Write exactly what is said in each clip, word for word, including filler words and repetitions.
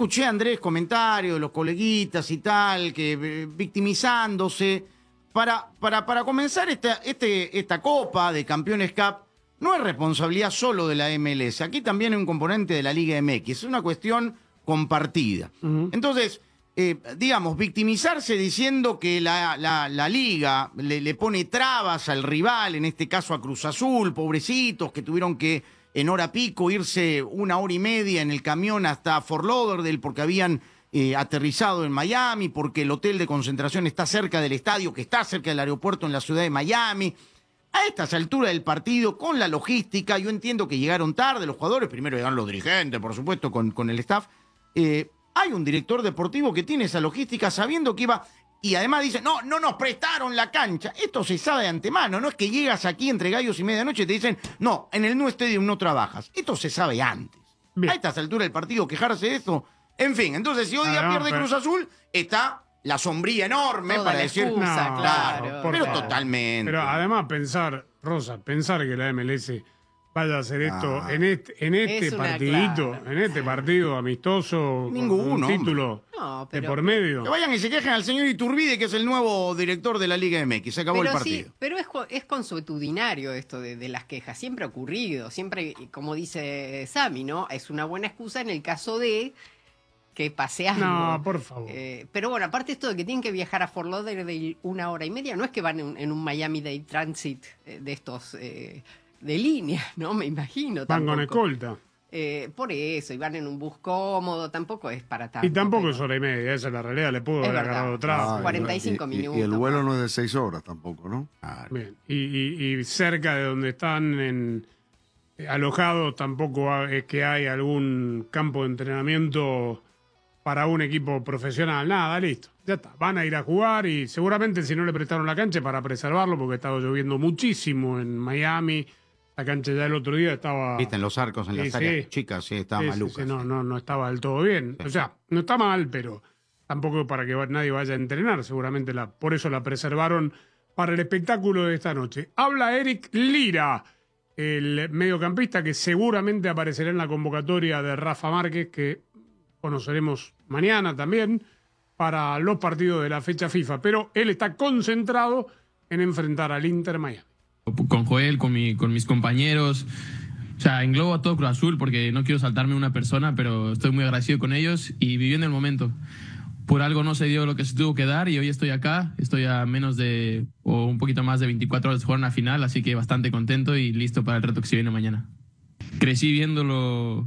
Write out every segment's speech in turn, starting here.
escuché a Andrés comentarios de los coleguitas y tal, que eh, victimizándose. Para, para, para comenzar esta, este, esta Copa de Campeones Cup, no es responsabilidad solo de la M L S. Aquí también hay un componente de la Liga M X. Es una cuestión compartida. Uh-huh. Entonces, eh, digamos, victimizarse diciendo que la, la, la Liga le, le pone trabas al rival, en este caso a Cruz Azul, pobrecitos que tuvieron que en hora pico irse una hora y media en el camión hasta Fort Lauderdale porque habían eh, aterrizado en Miami, porque el hotel de concentración está cerca del estadio, que está cerca del aeropuerto en la ciudad de Miami. A estas alturas del partido, con la logística, yo entiendo que llegaron tarde los jugadores, primero llegaron los dirigentes, por supuesto, con, con el staff. Eh, hay un director deportivo que tiene esa logística sabiendo que iba, y además dice, no, no nos prestaron la cancha. Esto se sabe de antemano, no es que llegas aquí entre gallos y medianoche y te dicen, no, en el Nu Stadium no trabajas. Esto se sabe antes. Bien. A estas alturas del partido, quejarse de esto. En fin, entonces si hoy día ah, no, pierde pero... Cruz Azul, está la sombría enorme Toda para la decir, excusa, no, claro, claro pero favor. Totalmente. Pero además pensar, Rosa, pensar que la M L S vaya a hacer esto ah. en este, en este partidito, claro. en este partido amistoso, ninguno, un título no, pero, de por medio. Que vayan y se quejen al señor Iturbide, que es el nuevo director de la Liga M X. Se acabó pero el partido. Sí, pero es, es consuetudinario esto de, de las quejas. Siempre ha ocurrido. Siempre, como dice Sammy, ¿no? Es una buena excusa en el caso de que pase algo. No, por favor. Eh, pero bueno, aparte esto de que tienen que viajar a Fort Lauderdale una hora y media, no es que van en, en un Miami Day Transit eh, de estos eh, de línea, ¿no? Me imagino. Van con escolta. Eh, por eso, y van en un bus cómodo, tampoco es para tanto. Y tampoco pero... es hora y media, esa es la realidad, le pudo haber agarrado tráfico. Ah, cuarenta y cinco y, minutos. Y el vuelo no es de seis horas tampoco, ¿no? Ah, bien. Y, y, y cerca de donde están en, eh, alojados tampoco es que hay algún campo de entrenamiento para un equipo profesional. Nada, listo. Ya está. Van a ir a jugar y seguramente si no le prestaron la cancha para preservarlo, porque estaba lloviendo muchísimo en Miami. La cancha ya el otro día estaba... Viste, en los arcos, en las sí, áreas sí. chicas, sí, estaba sí, maluca. Sí, sí, no, no, no estaba del todo bien. Sí. O sea, no está mal, pero tampoco para que nadie vaya a entrenar. Seguramente la, por eso la preservaron para el espectáculo de esta noche. Habla Eric Lira, el mediocampista que seguramente aparecerá en la convocatoria de Rafa Márquez, que conoceremos mañana también para los partidos de la fecha FIFA. Pero él está concentrado en enfrentar al Inter Miami. Con Joel, con, mi, con mis compañeros, o sea, englobo a todo Cruz Azul porque no quiero saltarme una persona, pero estoy muy agradecido con ellos y viviendo el momento. Por algo no se dio lo que se tuvo que dar y hoy estoy acá, estoy a menos de, o un poquito más de veinticuatro horas de jugar una final, así que bastante contento y listo para el reto que se viene mañana. Crecí viéndolo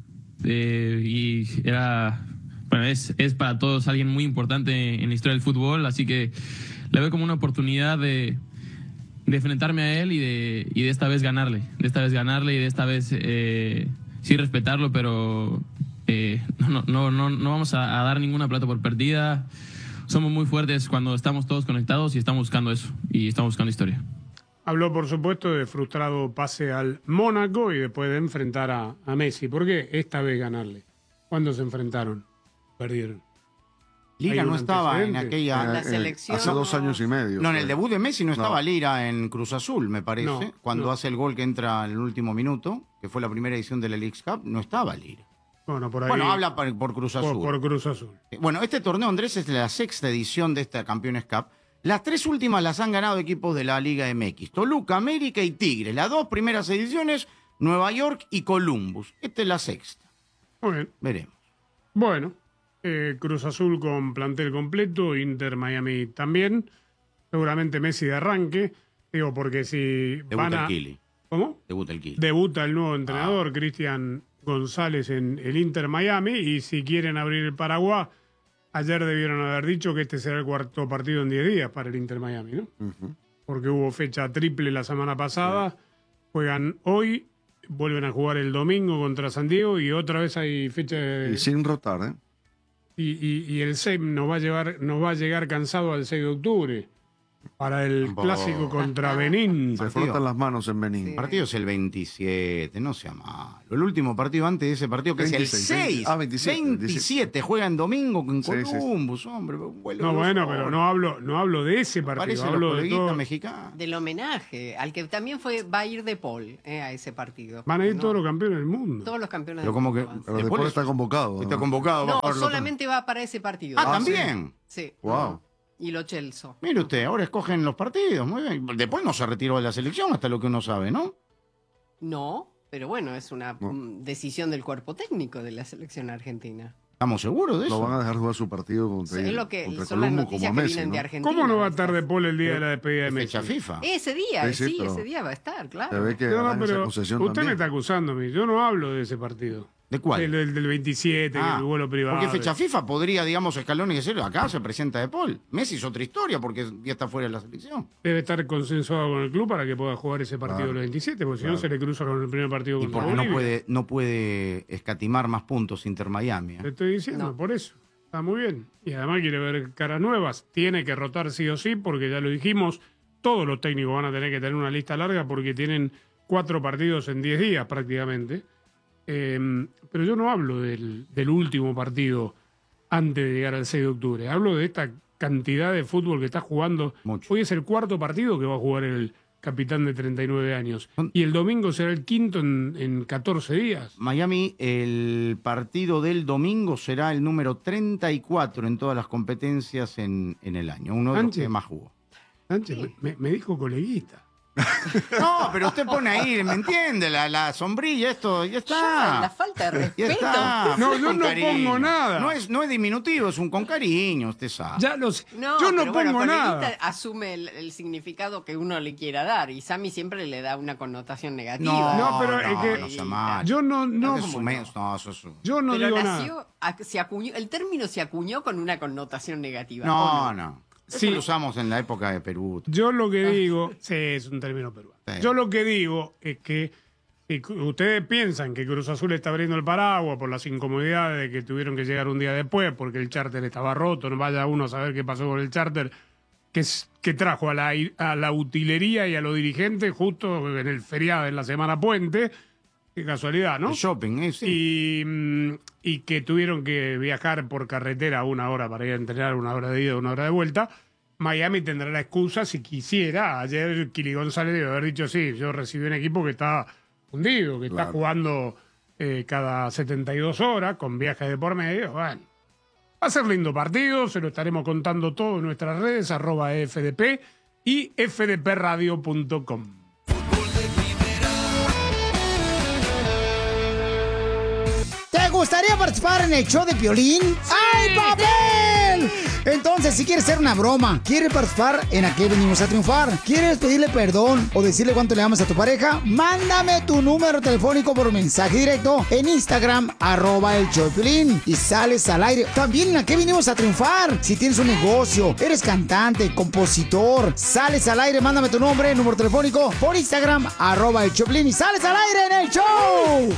eh, y era, bueno, es, es para todos alguien muy importante en la historia del fútbol, así que le veo como una oportunidad de... de enfrentarme a él y de, y de esta vez ganarle, de esta vez ganarle y de esta vez eh, sí respetarlo, pero eh, no, no, no, no vamos a, a dar ninguna plata por perdida. Somos muy fuertes cuando estamos todos conectados y estamos buscando eso, y estamos buscando historia. Habló, por supuesto, de frustrado pase al Mónaco y después de enfrentar a, a Messi. ¿Por qué esta vez ganarle? ¿Cuándo se enfrentaron? Perdieron. Lira no estaba en aquella... La selección. Hace dos años y medio. No, en el debut de Messi no estaba no. Lira en Cruz Azul, me parece. No, Cuando no. hace el gol que entra en el último minuto, que fue la primera edición de la Leagues Cup, no estaba Lira. Bueno, por ahí, bueno habla por, por Cruz Azul. Por, por Cruz Azul. Bueno, este torneo, Andrés, es la sexta edición de esta Campeones Cup. Las tres últimas las han ganado equipos de la Liga M X. Toluca, América y Tigres. Las dos primeras ediciones, Nueva York y Columbus. Esta es la sexta. Muy bien. Veremos. Bueno. Eh, Cruz Azul con plantel completo, Inter Miami también, seguramente Messi de arranque, digo porque si Debuta van a... el Kili. ¿Cómo? Debuta el Kili. Debuta el nuevo entrenador, ah. Cristian González en el Inter Miami, y si quieren abrir el paraguas, ayer debieron haber dicho que este será el cuarto partido en diez días para el Inter Miami, ¿no? Uh-huh. Porque hubo fecha triple la semana pasada, sí. Juegan hoy, vuelven a jugar el domingo contra San Diego y otra vez hay fecha de... Y sin rotar, ¿eh? Y, y, y el seis nos va a llevar, nos va a llegar cansado al seis de octubre. para el Tampoco. clásico contra Benín. Se Partido. frotan las manos en Benín. El partido es el veintisiete, no sea malo. El último partido antes de ese partido, que veintiséis, es el seis. ah, veintisiete, veintisiete, juegan domingo con Sí, sí, sí. Columbus, hombre. vuelo No, de bueno, dos pero horas. no hablo, no hablo de ese partido, Parecen los hablo de coleguitas todo. mexicanos. Del homenaje, al que también fue va a ir De Paul eh, a ese partido. Van a ir No, todos los campeones del mundo. todos los campeones Pero del como mundo que- van. Pero De después Paul está convocado. Está ¿no? convocado. No, va a jugar los- solamente va para ese partido. Ah, Ah, también. Sí. Wow. Y lo Chelsea. Mire usted, ahora escogen los partidos. Muy bien. Después no se retiró de la selección, hasta lo que uno sabe, ¿no? No, pero bueno, es una No. mm, decisión del cuerpo técnico de la selección argentina. ¿Estamos seguros de Lo eso? van a dejar jugar su partido contra, Sí, es lo que contra son las Columbus noticias como que Messi, vienen de ¿no? Argentina. ¿Cómo no va a estar De Paul el día de la despedida de Es Messi? fecha FIFA. Ese día, Sí, sí, sí, pero- ese día va a estar, Se claro. ve que No, no, harán esa pero acusación usted me también. está acusando a mí. Yo no hablo de ese partido. ¿De cuál? Del, del, del veintisiete, Ah, el vuelo privado. Porque fecha FIFA podría, digamos, Scaloni decir, acá se presenta De Paul. Messi es otra historia porque ya está fuera de la selección. Debe estar consensuado con el club para que pueda jugar ese partido Claro. del veintisiete, porque si Claro. no se le cruza con el primer partido Y contra porque no Bolivia. puede, no puede escatimar más puntos Inter Miami. ¿eh? Te estoy diciendo, No. por eso. Está muy bien. Y además quiere ver caras nuevas. Tiene que rotar sí o sí, porque ya lo dijimos, todos los técnicos van a tener que tener una lista larga porque tienen cuatro partidos en diez días prácticamente. Eh, pero yo no hablo del, del último partido antes de llegar al seis de octubre. Hablo de esta cantidad de fútbol que está jugando. Mucho. Hoy es el cuarto partido que va a jugar el capitán de treinta y nueve años. Son- Y el domingo será el quinto en, en catorce días. Miami, el partido del domingo será el número treinta y cuatro en todas las competencias en, en el año. Uno de los Sánchez. que más jugó. Sánchez, me- me, me dijo coleguita. No, pero usted pone ahí, ¿me entiende? La, la sombrilla, esto, ya Ya, está. la falta de Ya respeto. está. No, Es yo con no cariño. pongo nada. No es, no es diminutivo, es un con cariño, usted sabe. Ya lo sé. No, Yo no pero pongo bueno, nada. Coleguita asume el, el significado que uno le quiera dar y Sammy siempre le da una connotación negativa. No, No, pero es que- no sea mal. Yo no, no, Eso es un mes- no, eso es un- yo no pero digo nació, nada. a- se acuñó, el término se acuñó con una connotación negativa. ¿o No, no. Eso Sí. lo usamos en la época de Perú. Yo lo que digo, sí, es un término peruano. Sí. Yo lo que digo es que si cu- ustedes piensan que Cruz Azul está abriendo el paraguas por las incomodidades de que tuvieron que llegar un día después porque el charter estaba roto, no vaya uno a saber qué pasó con el charter, que, es- que trajo a la, i- a la utilería y a los dirigentes justo en el feriado, en la semana puente, qué casualidad, ¿no? El shopping, ¿eh? Sí. Y, mm, y que tuvieron que viajar por carretera una hora para ir a entrenar, una hora de ida, una hora de vuelta. Miami tendrá la excusa si quisiera. Ayer Kili González debe haber dicho, sí, yo recibí un equipo que está hundido, que está Claro. jugando eh, cada setenta y dos horas con viajes de por medio. Bueno, va a ser lindo partido, se lo estaremos contando todo en nuestras redes, arroba F D P y f d p radio punto com. ¿Te gustaría participar en el show de Piolín? ¡Ay, papel! Entonces, si quieres hacer una broma, quieres participar en Aquí Venimos a Triunfar, quieres pedirle perdón o decirle cuánto le amas a tu pareja, mándame tu número telefónico por mensaje directo en Instagram, arroba el show de Piolín, y sales al aire. También en Aquí Venimos a Triunfar. Si tienes un negocio, eres cantante, compositor, sales al aire, mándame tu nombre, número telefónico por Instagram, arroba el show de Piolín, y sales al aire en el show.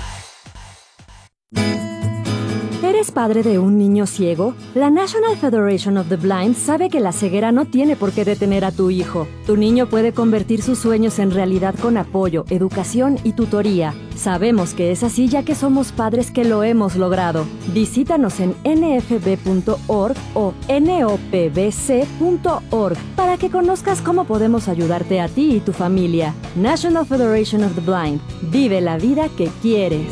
¿Eres padre de un niño ciego? La National Federation of the Blind sabe que la ceguera no tiene por qué detener a tu hijo. Tu niño puede convertir sus sueños en realidad con apoyo, educación y tutoría. Sabemos que es así ya que somos padres que lo hemos logrado. Visítanos en n f b punto org o n o p b c punto org para que conozcas cómo podemos ayudarte a ti y tu familia. National Federation of the Blind. Vive la vida que quieres.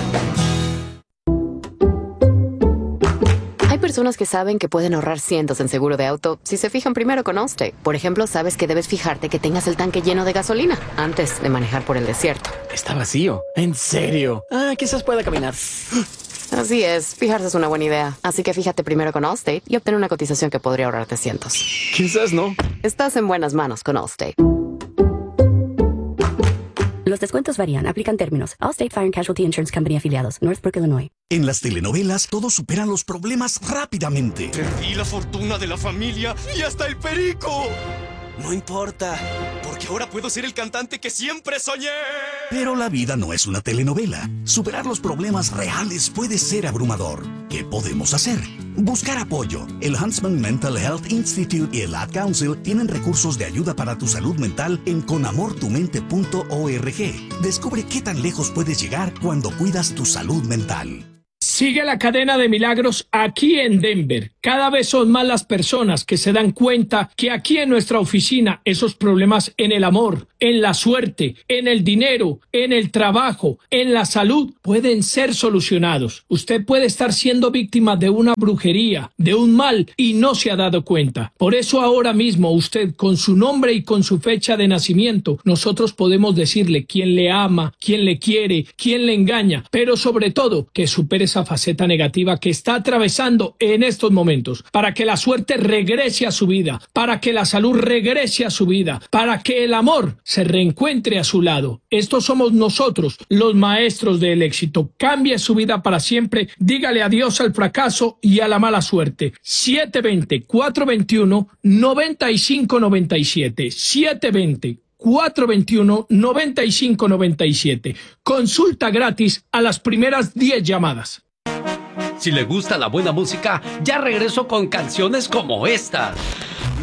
Hay personas que saben que pueden ahorrar cientos en seguro de auto si se fijan primero con Allstate. Por ejemplo, sabes que debes fijarte que tengas el tanque lleno de gasolina antes de manejar por el desierto. Está vacío. ¿En serio? Ah, quizás pueda caminar. Así es, fijarse es una buena idea. Así que fíjate primero con Allstate y obtén una cotización que podría ahorrarte cientos. Quizás no. Estás en buenas manos con Allstate. Los descuentos varían, aplican términos. Allstate Fire and Casualty Insurance Company afiliados, Northbrook, Illinois. En las telenovelas, todos superan los problemas rápidamente. Perdí la fortuna de la familia y hasta el perico. No importa, Porque ahora puedo ser el cantante que siempre soñé. Pero la vida no es una telenovela. Superar los problemas reales puede ser abrumador. ¿Qué podemos hacer? Buscar apoyo. El Huntsman Mental Health Institute y el Ad Council tienen recursos de ayuda para tu salud mental en con amor tu mente punto org. Descubre qué tan lejos puedes llegar cuando cuidas tu salud mental. Sigue la cadena de milagros aquí en Denver. Cada vez son más las personas que se dan cuenta que aquí en nuestra oficina esos problemas en el amor, en la suerte, en el dinero, en el trabajo, en la salud pueden ser solucionados. Usted puede estar siendo víctima de una brujería, de un mal y no se ha dado cuenta. Por eso ahora mismo usted con su nombre y con su fecha de nacimiento nosotros podemos decirle quién le ama, quién le quiere, quién le engaña, pero sobre todo que supere esa faceta negativa que está atravesando en estos momentos, para que la suerte regrese a su vida, para que la salud regrese a su vida, para que el amor se reencuentre a su lado. Estos somos nosotros, los maestros del éxito. Cambie su vida para siempre, dígale adiós al fracaso y a la mala suerte. siete dos cero, cuatro dos uno, nueve cinco nueve siete. siete dos cero, cuatro dos uno, nueve cinco nueve siete. Consulta gratis a las primeras diez llamadas. Si le gusta la buena música, ya regreso con canciones como esta.